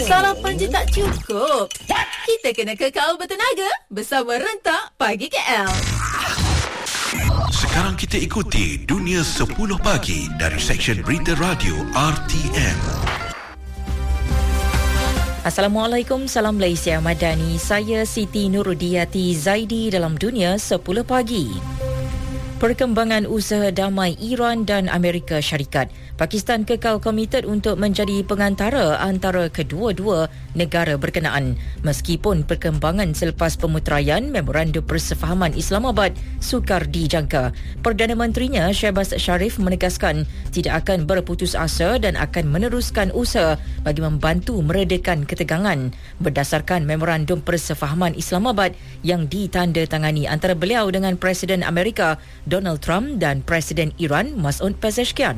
Sarapan je tak cukup. Kita kena kekal bertenaga bersama Rentak Pagi KL. Sekarang kita ikuti Dunia 10 Pagi dari Seksyen Berita Radio RTM. Assalamualaikum, salam Malaysia Madani. Saya Siti Nurudiati Zaidi dalam Dunia 10 Pagi. Perkembangan usaha damai Iran dan Amerika Syarikat. Pakistan kekal komited untuk menjadi pengantara antara kedua-dua negara berkenaan. Meskipun perkembangan selepas pemuteraian Memorandum Persefahaman Islamabad sukar dijangka. Perdana Menterinya Shehbaz Sharif menegaskan tidak akan berputus asa dan akan meneruskan usaha bagi membantu meredakan ketegangan berdasarkan Memorandum Persefahaman Islamabad yang ditandatangani antara beliau dengan Presiden Amerika Donald Trump dan Presiden Iran Masoud Pezeshkian.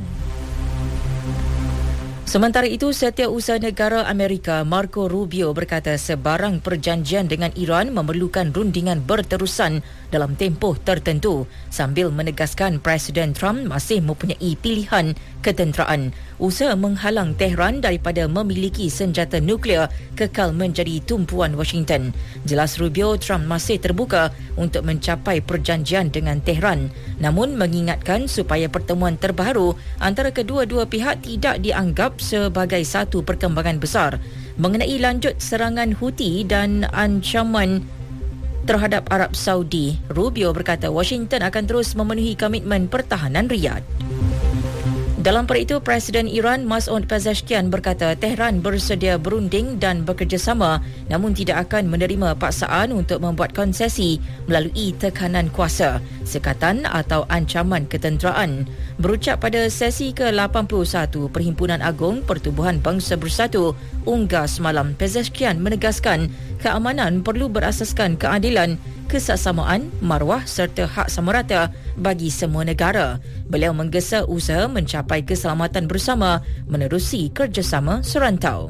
Sementara itu, Setiausaha Negara Amerika Marco Rubio berkata sebarang perjanjian dengan Iran memerlukan rundingan berterusan dalam tempoh tertentu sambil menegaskan Presiden Trump masih mempunyai pilihan ketenteraan. Usaha menghalang Tehran daripada memiliki senjata nuklear kekal menjadi tumpuan Washington. Jelas Rubio, Trump masih terbuka untuk mencapai perjanjian dengan Tehran, namun mengingatkan supaya pertemuan terbaru antara kedua-dua pihak tidak dianggap sebagai satu perkembangan besar. Mengenai lanjut serangan Houthi dan ancaman terhadap Arab Saudi, Rubio berkata Washington akan terus memenuhi komitmen pertahanan Riyadh. Dalam perkara itu, Presiden Iran Masoud Pezeshkian berkata Tehran bersedia berunding dan bekerjasama namun tidak akan menerima paksaan untuk membuat konsesi melalui tekanan kuasa, sekatan atau ancaman ketenteraan. Berucap pada sesi ke-81 Perhimpunan Agung Pertubuhan Bangsa Bersatu UNGA semalam, Pezeshkian menegaskan keamanan perlu berasaskan keadilan, kesesamaan, maruah serta hak sama rata bagi semua negara. Beliau menggesa usaha mencapai keselamatan bersama menerusi kerjasama serantau.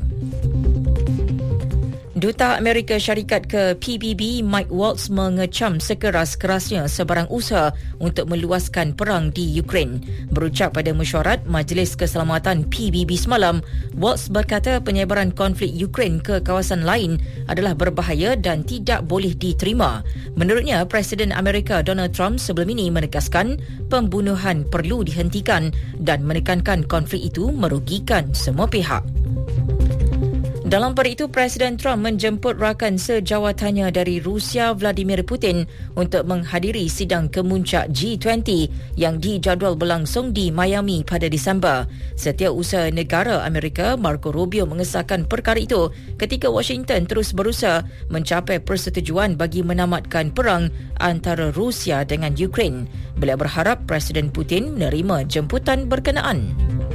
Duta Amerika Syarikat ke PBB Mike Waltz mengecam sekeras-kerasnya sebarang usaha untuk meluaskan perang di Ukraine. Berucap pada mesyuarat Majlis Keselamatan PBB semalam, Waltz berkata penyebaran konflik Ukraine ke kawasan lain adalah berbahaya dan tidak boleh diterima. Menurutnya, Presiden Amerika Donald Trump sebelum ini menegaskan pembunuhan perlu dihentikan dan menekankan konflik itu merugikan semua pihak. Dalam perkara itu, Presiden Trump menjemput rakan sejawatannya dari Rusia Vladimir Putin untuk menghadiri sidang kemuncak G20 yang dijadual berlangsung di Miami pada Disember. Setiausaha Negara Amerika Marco Rubio mengesahkan perkara itu ketika Washington terus berusaha mencapai persetujuan bagi menamatkan perang antara Rusia dengan Ukraine. Beliau berharap Presiden Putin menerima jemputan berkenaan.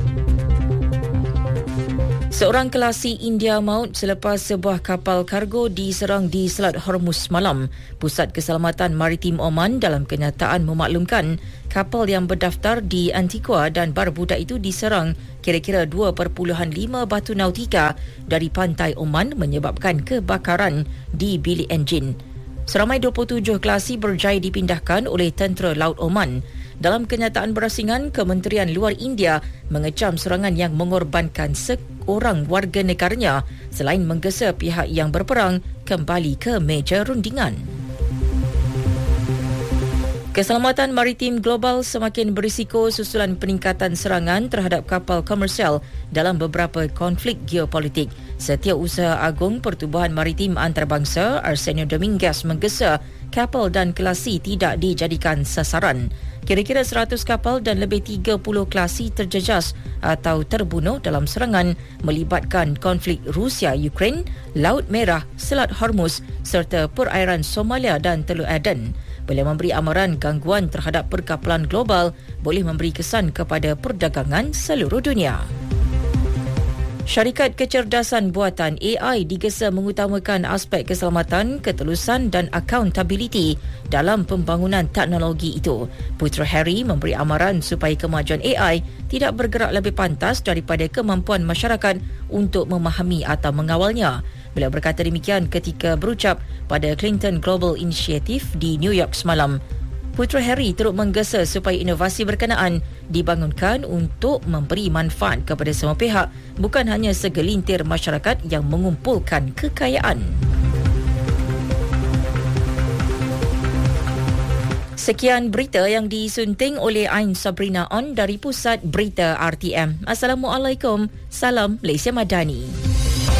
Seorang kelasi India maut selepas sebuah kapal kargo diserang di Selat Hormuz malam. Pusat Keselamatan Maritim Oman dalam kenyataan memaklumkan kapal yang berdaftar di Antigua dan Barbuda itu diserang kira-kira 2.5 batu nautika dari pantai Oman menyebabkan kebakaran di bilik enjin. Seramai 27 kelasi berjaya dipindahkan oleh Tentera Laut Oman. Dalam kenyataan berasingan, Kementerian Luar India mengecam serangan yang mengorbankan seorang warga negaranya selain menggesa pihak yang berperang kembali ke meja rundingan. Keselamatan maritim global semakin berisiko susulan peningkatan serangan terhadap kapal komersial dalam beberapa konflik geopolitik. Setiausaha Agung Pertubuhan Maritim Antarabangsa Arsenio Dominguez menggesa kapal dan kelasi tidak dijadikan sasaran. Kira-kira 100 kapal dan lebih 30 kelasi terjejas atau terbunuh dalam serangan melibatkan konflik Rusia-Ukraine, Laut Merah, Selat Hormuz serta perairan Somalia dan Teluk Aden. Beliau memberi amaran gangguan terhadap perkapalan global boleh memberi kesan kepada perdagangan seluruh dunia. Syarikat kecerdasan buatan AI digesa mengutamakan aspek keselamatan, ketelusan dan accountability dalam pembangunan teknologi itu. Putera Harry memberi amaran supaya kemajuan AI tidak bergerak lebih pantas daripada kemampuan masyarakat untuk memahami atau mengawalnya. Beliau berkata demikian ketika berucap pada Clinton Global Initiative di New York semalam. Putera Harry turut menggesa supaya inovasi berkenaan dibangunkan untuk memberi manfaat kepada semua pihak, bukan hanya segelintir masyarakat yang mengumpulkan kekayaan. Sekian berita yang disunting oleh Ain Sabrina On dari Pusat Berita RTM. Assalamualaikum. Salam Malaysia Madani.